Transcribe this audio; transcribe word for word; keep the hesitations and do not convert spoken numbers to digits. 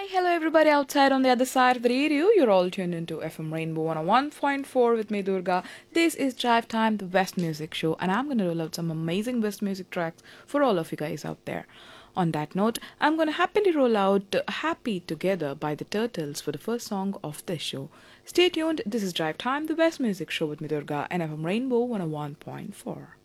Hello, everybody outside on the other side of the radio. You're all tuned into F M Rainbow one oh one point four with me, Durga. This is Drive Time, the West Music Show, and I'm going to roll out some amazing West music tracks for all of you guys out there. On that note, I'm going to happily roll out Happy Together by the Turtles for the first song of this show. Stay tuned. This is Drive Time, the West Music Show with me, Durga, and F M Rainbow one oh one point four.